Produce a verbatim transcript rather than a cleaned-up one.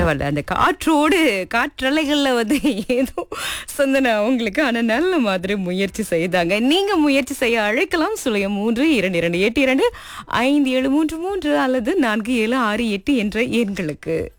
பரவாயில்ல. அந்த காற்றோடு காற்றலைகள்ல வந்து ஏதோ சொந்தன அவங்களுக்கு ஆனா நல்ல மாதிரி முயற்சி செய்தாங்க. நீங்க முயற்சி செய்ய அழைக்கலாம். சுழியம் மூன்று இரண்டு இரண்டு எட்டு இரண்டு ஐந்து ஏழு மூன்று மூன்று அல்லது நான்கு ஏழு ஆறு எட்டு என்ற எண்களுக்கு.